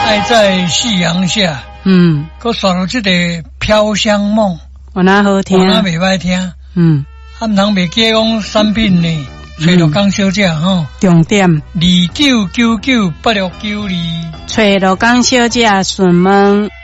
爱在夕阳下，佮刷到这个飘香梦， 有哪好听？ 有哪袂歹听？啊，毋通袂记讲产品呢，找到江小姐吼。 重点 29998692， 找到江小姐询问。